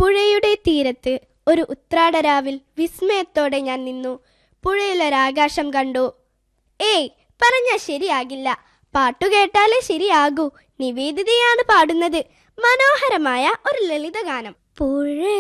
പുഴയുടെ തീരത്ത് ഒരു ഉത്രാടരാവിൽ വിസ്മയത്തോടെ ഞാൻ നിന്നു. പുഴയിലൊരാകാശം കണ്ടു. ഏയ്, പറഞ്ഞാൽ ശരിയാകില്ല. പാട്ടുകേട്ടാലേ ശരിയാകൂ. നിവേദിതയാണ് പാടുന്നത്. മനോഹരമായ ഒരു ലളിതഗാനം. പുഴ